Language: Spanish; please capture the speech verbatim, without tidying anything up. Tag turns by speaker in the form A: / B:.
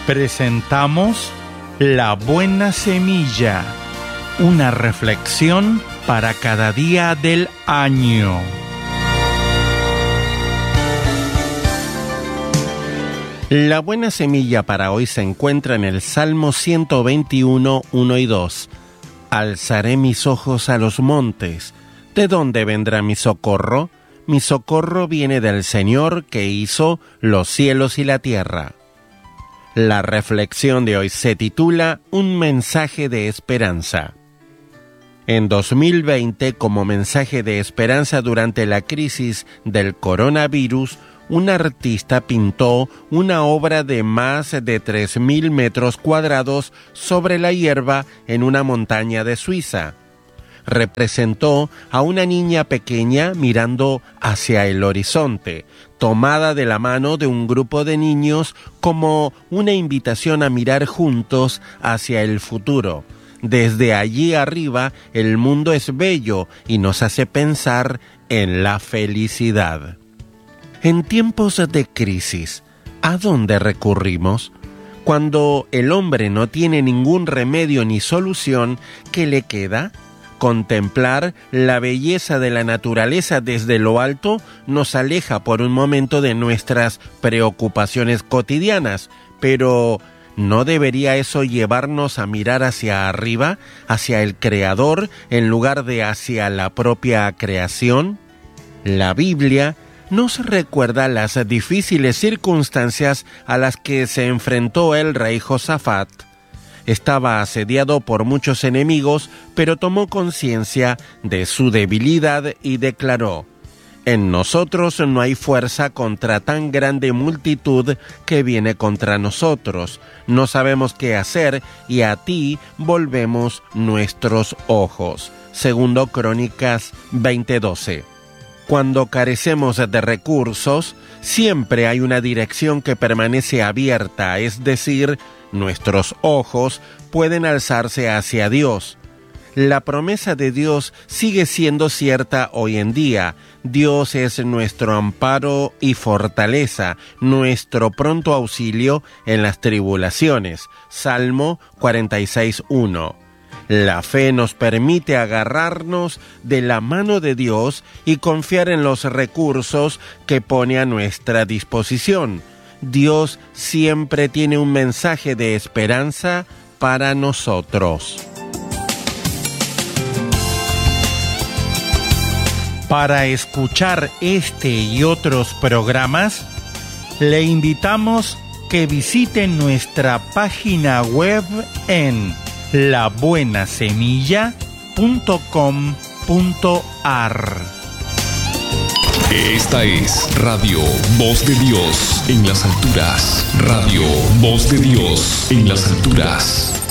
A: Presentamos La Buena Semilla, una reflexión para cada día del año.
B: La buena semilla para hoy se encuentra en el Salmo ciento veintiuno, uno y dos. Alzaré mis ojos a los montes. ¿De dónde vendrá mi socorro? Mi socorro viene del Señor que hizo los cielos y la tierra. La reflexión de hoy se titula Un mensaje de esperanza. En dos mil veinte, como mensaje de esperanza durante la crisis del coronavirus, un artista pintó una obra de más de tres mil metros cuadrados sobre la hierba en una montaña de Suiza. Representó a una niña pequeña mirando hacia el horizonte, tomada de la mano de un grupo de niños como una invitación a mirar juntos hacia el futuro. Desde allí arriba, el mundo es bello y nos hace pensar en la felicidad. En tiempos de crisis, ¿a dónde recurrimos? Cuando el hombre no tiene ningún remedio ni solución, ¿qué le queda? Contemplar la belleza de la naturaleza desde lo alto nos aleja por un momento de nuestras preocupaciones cotidianas, pero ¿no debería eso llevarnos a mirar hacia arriba, hacia el Creador, en lugar de hacia la propia creación? La Biblia nos recuerda las difíciles circunstancias a las que se enfrentó el rey Josafat. Estaba asediado por muchos enemigos, pero tomó conciencia de su debilidad y declaró: En nosotros no hay fuerza contra tan grande multitud que viene contra nosotros. No sabemos qué hacer y a ti volvemos nuestros ojos. Segundo Crónicas veinte doce. Cuando carecemos de recursos, siempre hay una dirección que permanece abierta, es decir, nuestros ojos pueden alzarse hacia Dios. La promesa de Dios sigue siendo cierta hoy en día. Dios es nuestro amparo y fortaleza, nuestro pronto auxilio en las tribulaciones. Salmo cuarenta y seis, uno. La fe nos permite agarrarnos de la mano de Dios y confiar en los recursos que pone a nuestra disposición. Dios siempre tiene un mensaje de esperanza para nosotros.
A: Para escuchar este y otros programas, le invitamos que visiten nuestra página web en la buena semilla punto com punto a r.
C: Esta es Radio Voz de Dios en las alturas. Radio Voz de Dios en las alturas.